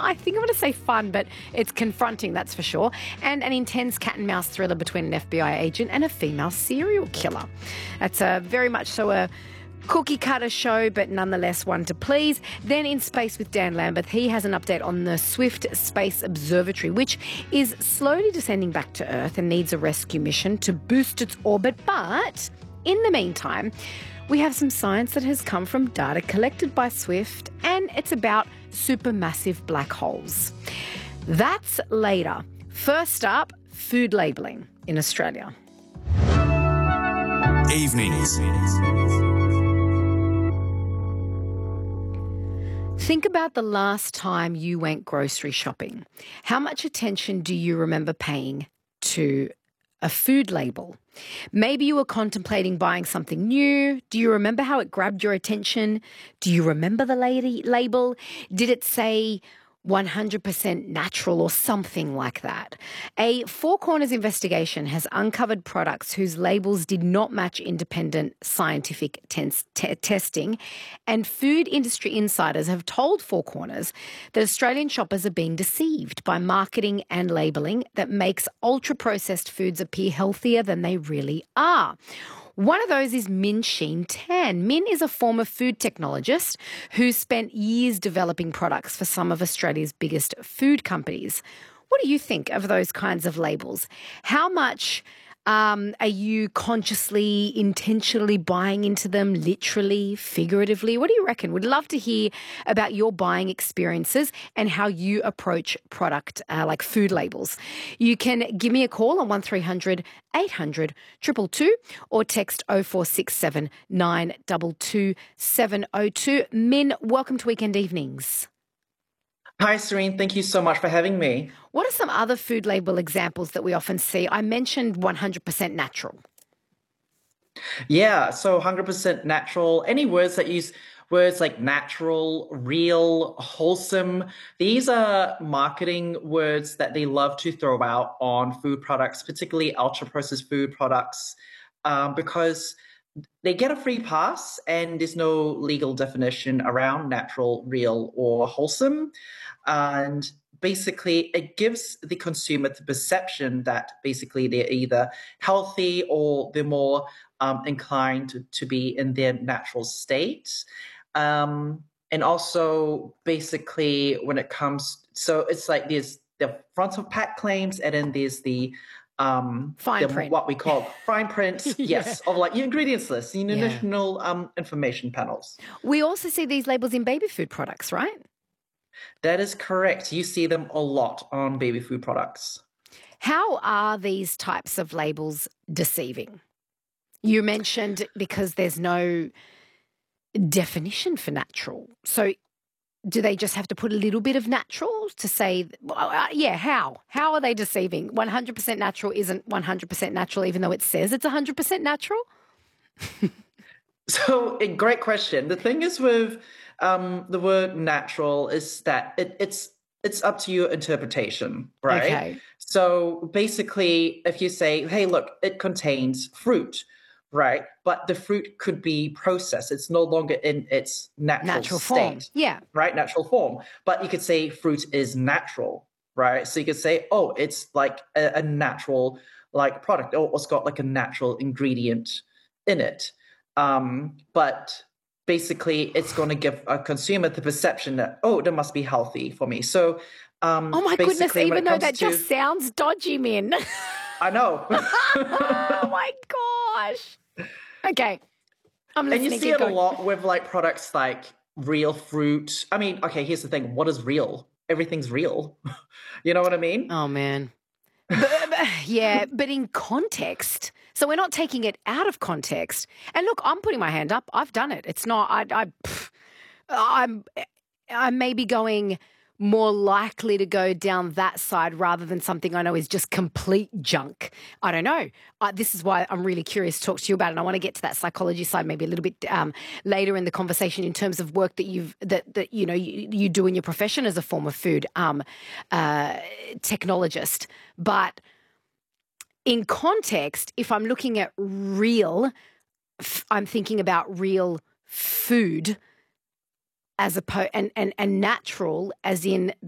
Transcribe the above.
I think I'm going to say fun, but it's confronting, that's for sure, and an intense cat and mouse thriller between an FBI agent and a female serial killer. That's very much so a cookie cutter show, but nonetheless one to please. Then in space with Dan Lambeth, he has an update on the Swift Space Observatory, which is slowly descending back to Earth and needs a rescue mission to boost its orbit. But in the meantime, we have some science that has come from data collected by Swift, and it's about supermassive black holes. That's later. First up, food labelling in Australia. Evenings. Think about the last time you went grocery shopping. How much attention do you remember paying to a food label? Maybe you were contemplating buying something new. Do you remember how it grabbed your attention? Do you remember the label? Did it say 100% natural or something like that? A Four Corners investigation has uncovered products whose labels did not match independent scientific testing, and food industry insiders have told Four Corners that Australian shoppers are being deceived by marketing and labelling that makes ultra-processed foods appear healthier than they really are. One of those is Min Sheen Tan. Min is a former food technologist who spent years developing products for some of Australia's biggest food companies. What do you think of those kinds of labels? How much are you consciously, intentionally buying into them, literally, figuratively? What do you reckon? We'd love to hear about your buying experiences and how you approach product like food labels. You can give me a call on 1300 800 222 or text 0467 922 702. Min, welcome to Weekend Evenings. Hi, Serene. Thank you so much for having me. What are some other food label examples that we often see? I mentioned 100% natural. Yeah, so 100% natural. Any words that use words like natural, real, wholesome, these are marketing words that they love to throw out on food products, particularly ultra-processed food products, because they get a free pass and there's no legal definition around natural, real, or wholesome. And basically, it gives the consumer the perception that basically they're either healthy or they're more inclined to be in their natural state. And also, basically, when it comes, so it's like there's the front of pack claims, and then there's the fine print, what we call fine print, yes, of like your ingredients list, the nutritional information panels. We also see these labels in baby food products, right? That is correct. You see them a lot on baby food products. How are these types of labels deceiving? You mentioned because there's no definition for natural. So do they just have to put a little bit of natural to say, how? How are they deceiving? 100% natural isn't 100% natural, even though it says it's 100% natural? So, a great question. The thing is with the word natural is that it's up to your interpretation, right? Okay. So basically, if you say, hey, look, it contains fruit, right? But the fruit could be processed. It's no longer in its natural state. Form. Yeah. Right? Natural form. But you could say fruit is natural, right? So you could say, oh, it's like a natural like product, or it's got like a natural ingredient in it. But basically, it's going to give a consumer the perception that, oh, that must be healthy for me. So, oh my goodness, even though that just sounds dodgy, Min. I know. Oh my gosh. Okay, I'm listening. And you see it a lot with like products like real fruit. I mean, okay, here's the thing. What is real? Everything's real. You know what I mean? Oh, man. But in context. So we're not taking it out of context. And look, I'm putting my hand up. I've done it. It's not, I'm maybe going more likely to go down that side rather than something I know is just complete junk. I don't know. This is why I'm really curious to talk to you about it. And I want to get to that psychology side maybe a little bit later in the conversation in terms of work that you do in your profession as a former food technologist. But in context, if I'm looking at real, I'm thinking about real food as opposed and natural as in